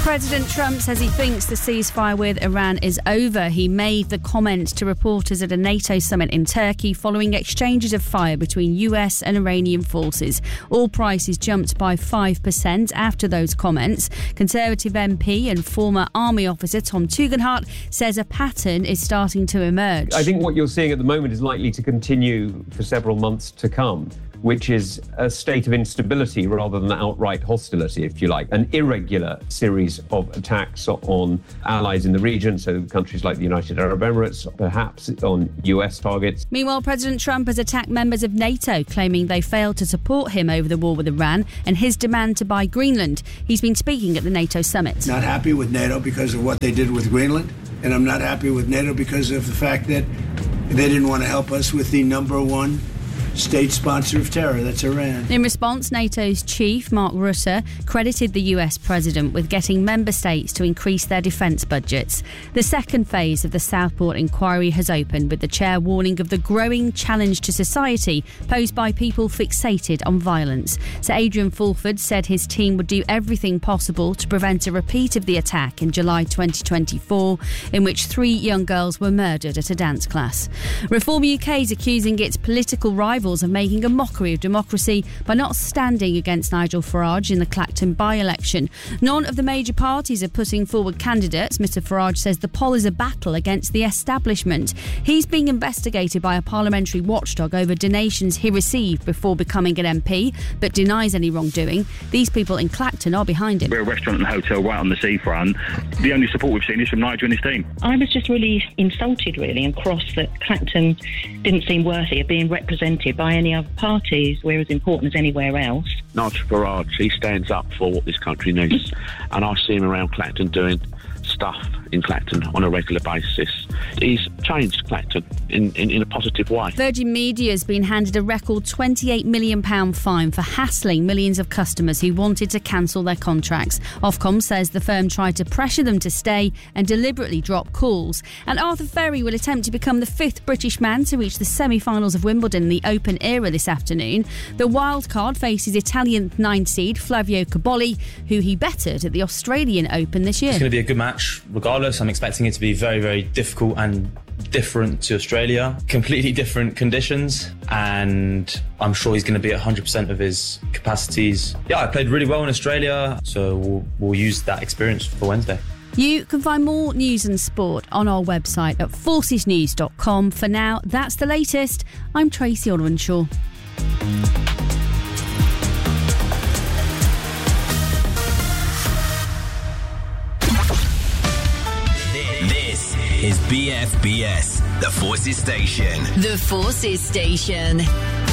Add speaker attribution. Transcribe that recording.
Speaker 1: President Trump says he thinks the ceasefire with Iran is over. He made the comment to reporters at a NATO summit in Turkey following exchanges of fire between US and Iranian forces. Oil prices jumped by 5% after those comments. Conservative MP and former army officer Tom Tugendhat says a pattern is starting to emerge.
Speaker 2: I think what you're seeing at the moment is likely to continue for several months to come, which is a state of instability rather than outright hostility, if you like. An irregular series of attacks on allies in the region, so countries like the United Arab Emirates, perhaps on US targets.
Speaker 1: Meanwhile, President Trump has attacked members of NATO, claiming they failed to support him over the war with Iran and his demand to buy Greenland. He's been speaking at the NATO summit.
Speaker 3: Not happy with NATO because of what they did with Greenland, and I'm not happy with NATO because of the fact that they didn't want to help us with the number one state sponsor of terror, that's Iran.
Speaker 1: In response, NATO's chief, Mark Rutte, credited the US president with getting member states to increase their defence budgets. The second phase of the Southport inquiry has opened, with the chair warning of the growing challenge to society posed by people fixated on violence. Sir Adrian Fulford said his team would do everything possible to prevent a repeat of the attack in July 2024, in which 3 young girls were murdered at a dance class. Reform UK is accusing its political rivals of making a mockery of democracy by not standing against Nigel Farage in the Clacton by-election. None of the major parties are putting forward candidates. Mr Farage says the poll is a battle against the establishment. He's being investigated by a parliamentary watchdog over donations he received before becoming an MP, but denies any wrongdoing. These people in Clacton are behind him.
Speaker 4: We're a restaurant and hotel right on the seafront. The only support we've seen is from Nigel and his team.
Speaker 5: I was just really insulted, really, and cross that Clacton didn't seem worthy of being represented by any other parties. We're as important as anywhere else.
Speaker 6: Nigel Farage, he stands up for what this country needs, and I see him around Clacton doing stuff in Clacton on a regular basis. He's changed Clacton in a positive way.
Speaker 1: Virgin Media has been handed a record £28 million fine for hassling millions of customers who wanted to cancel their contracts. Ofcom says the firm tried to pressure them to stay and deliberately drop calls. And Arthur Ferry will attempt to become the 5th British man to reach the semi-finals of Wimbledon in the Open era this afternoon. The wildcard faces Italian 9 seed Flavio Cobolli, who he bettered at the Australian Open this year.
Speaker 7: It's going to be a good match regardless. I'm expecting it to be very, very difficult and different to Australia. Completely different conditions, and I'm sure he's going to be at 100% of his capacities. Yeah, I played really well in Australia, so we'll use that experience for Wednesday.
Speaker 1: You can find more news and sport on our website at forcesnews.com. For now, that's the latest. I'm Tracy Orwanshaw.
Speaker 8: This is BFBS, the Forces Station.
Speaker 9: The Forces Station.